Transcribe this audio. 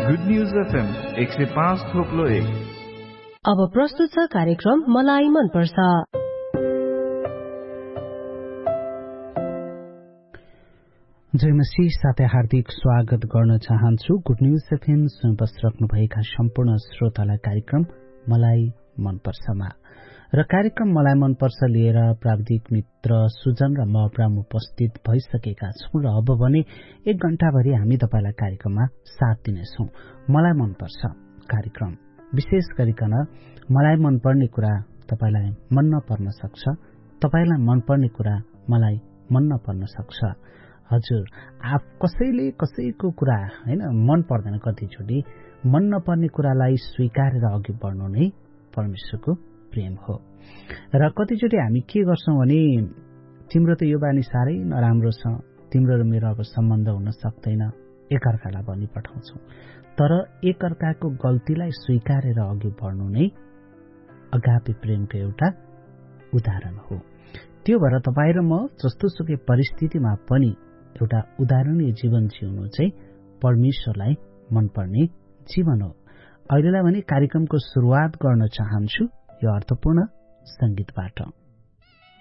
Good news FM 105.1। अब प्रस्तुत छ कार्यक्रम मलाई मन पर्छ। जय मसीह साथै हार्दिक स्वागत गर्न चाहन्छु। गुड न्यूज एफएम सुन बसिराख्नुभएका सम्पूर्ण श्रोतालाई कार्यक्रम मलाई मनपर्छमा र कार्यक्रम मलाई मनपर्छ लिएर प्राविधिक मित्र सुजन र म प्राम उपस्थित भइसकेका छौं र अब भने 1 घण्टाभरि हामी तपाईलाई कार्यक्रममा साथ दिनेछौं। मलाई मनपर्छ कार्यक्रम विशेष गरिकन मलाई मनपर्ने कुरा तपाईलाई मन नपर्न सक्छ, तपाईलाई मनपर्ने कुरा मलाई मन नपर्न सक्छ। हजुर, कसैले कसैको कुरा हैन मन पर्दैन, कतिचोटि मन नपर्ने कुरालाई स्वीकारेर अघि बढ्नु नै परमेश्वरको प्रेम हो। र कतिचोटि हामी के गर्छौं भने तिम्रो त यो बानी साह्रै नराम्रो छ, तिम्रो र मेरो अब सम्बन्ध हुन सक्दैन, एकअर्कालाई भनी पठाउँछौं। तर एकअर्काको गल्तीलाई स्वीकारेर अघि बढ्नु नै अगापे प्रेमको एउटा उदाहरण हो। त्यो भएर तपाईँ र म जस्तो सुकै परिस्थितिमा पनि एउटा उदाहरणीय जीवन जिउनु चाहिँ परमेश्वरलाई मनपर्ने जीवन हो। अहिलेलाई भने कार्यक्रमको सुरुवात गर्न चाहन्छु यो अर्थपूर्ण संगीतबाट।